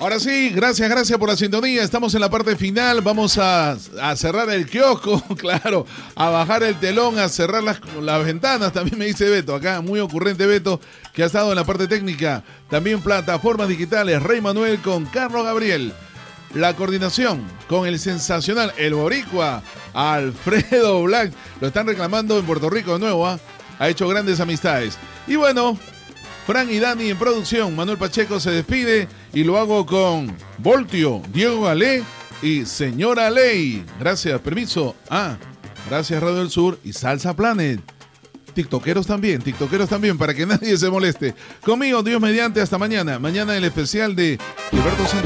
Ahora sí, gracias por la sintonía. Estamos en la parte final. Vamos a cerrar el kiosco, claro, a bajar el telón, a cerrar las ventanas. También me dice Beto, acá muy ocurrente Beto, que ha estado en la parte técnica. También plataformas digitales, Rey Manuel con Carlos Gabriel. La coordinación con el sensacional, el boricua, Alfredo Black. Lo están reclamando en Puerto Rico de nuevo, ¿eh? Ha hecho grandes amistades. Y bueno, Fran y Dani en producción. Manuel Pacheco se despide y lo hago con Voltio, Diego Galé y Señora Ley. Gracias, permiso. Gracias Radio del Sur y Salsa Planet. TikTokeros también, para que nadie se moleste. Conmigo, Dios mediante, hasta mañana. Mañana el especial de Gilberto Santa.